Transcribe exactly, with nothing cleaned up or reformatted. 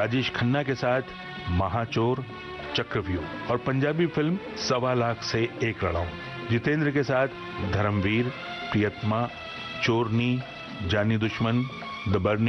राजेश खन्ना के साथ महाचोर, चक्रव्यूह और पंजाबी फिल्म सवा लाख से एक लड़ाऊं। जितेंद्र के साथ धर्मवीर, प्रियतमा, चोरनी, जानी दुश्मन, द बर्निंग